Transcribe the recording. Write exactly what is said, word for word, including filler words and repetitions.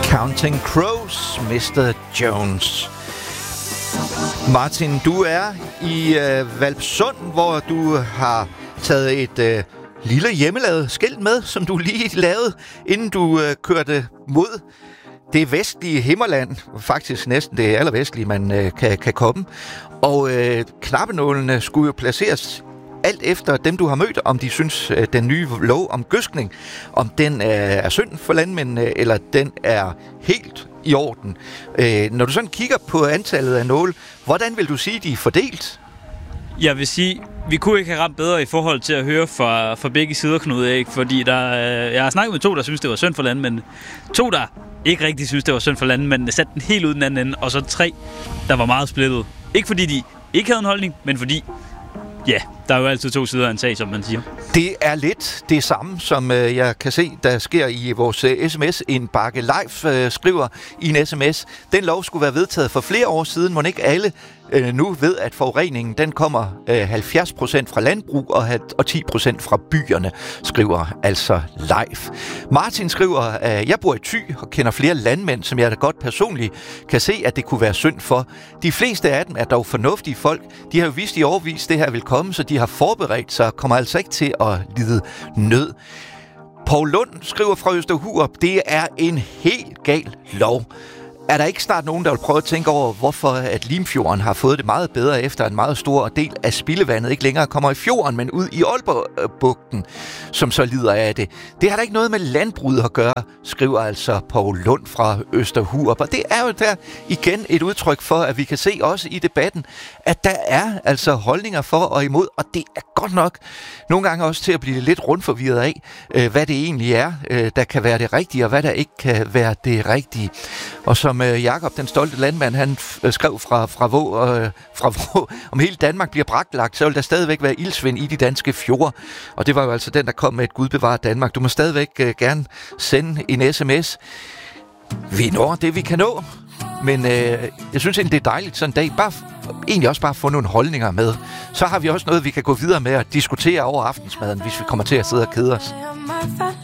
Counting Crows, mister Jones. Martin, du er i øh, Hvalpsund, hvor du har taget et øh, lille hjemmelavet skilt med, som du lige lavede, inden du øh, kørte mod det vestlige Himmerland. Faktisk næsten det allervestlige, man øh, kan, kan komme. Og øh, knappenålene skulle jo placeres alt efter dem, du har mødt, om de synes, at den nye lov om gødskning, om den er synd for landmændene, eller den er helt i orden. Øh, når du sådan kigger på antallet af nåle, hvordan vil du sige, de er fordelt? Jeg vil sige, vi kunne ikke have ramt bedre i forhold til at høre fra, fra begge sider, Knud, ikke? Fordi der, jeg har snakket med to, der synes, det var synd for landmændene. To, der ikke rigtig synes, det var synd for landmændene, satte den helt ud den anden ende. Og så tre, der var meget splittet. Ikke fordi de ikke havde en holdning, men fordi, ja, der er jo altid to sider af en sag, som man siger. Det er lidt det samme, som øh, jeg kan se, der sker i vores øh, sms. En Bakke Leif øh, skriver i en sms, den lov skulle være vedtaget for flere år siden, må ikke alle øh, nu ved, at forureningen den kommer øh, halvfjerds procent fra landbrug og, og ti procent fra byerne, skriver altså Leif. Martin skriver, at jeg bor i Thy og kender flere landmænd, som jeg da godt personligt kan se, at det kunne være synd for. De fleste af dem er dog fornuftige folk. De har jo vist i årevis, det her vil komme, så de har forberedt sig og kommer altså ikke til at lide nød. Poul Lund skriver fra Østerhurup, det er en helt gal lov. Er der ikke snart nogen, der vil prøve at tænke over, hvorfor at Limfjorden har fået det meget bedre, efter en meget stor del af spildevandet ikke længere kommer i fjorden, men ud i Aalborg-bugten, som så lider af det? Det har da ikke noget med landbruget at gøre, skriver altså Poul Lund fra Østerhurup. Og det er jo der igen et udtryk for, at vi kan se også i debatten, at der er altså holdninger for og imod, og det er godt nok nogle gange også til at blive lidt rundforvirret af, hvad det egentlig er, der kan være det rigtige, og hvad der ikke kan være det rigtige. Og som Jakob, den stolte landmand, han skrev fra, fra, Vå, øh, fra Vå, om hele Danmark bliver bragtlagt, så vil der stadigvæk være ildsvind i de danske fjorde. Og det var jo altså den, der kom med et Gud bevare Danmark. Du må stadigvæk øh, gerne sende en sms. Vi når det, vi kan nå. Men øh, jeg synes egentlig, det er dejligt sådan en dag. Bare, egentlig også bare få nogle holdninger med. Så har vi også noget, vi kan gå videre med at diskutere over aftensmaden, hvis vi kommer til at sidde og kede os.